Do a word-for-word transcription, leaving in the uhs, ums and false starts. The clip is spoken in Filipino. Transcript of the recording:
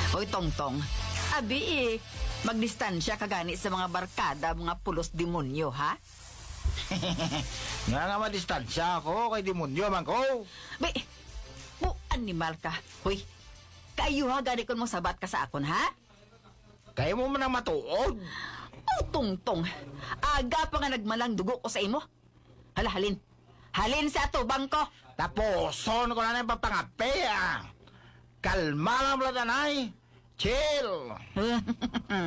Hoy, Tongtong. Abi eh, magdistansya ka gani sa mga barkada, mga pulos demonyo, ha? Nga nga madistansya ako kay demonyo man ko. Be, bu, animal ka. Hoy, kayo ha, gani kon mo sabat ka sa akon, ha? Kaya mo man ang matuod. Oh, Tongtong. Aga pa nga nagmalang dugo ko sa imo. Hala, halin. Halin sa ato, bangko. Taposon ko na na yung papangapi ah. Kalma lang pala tanay. Chill.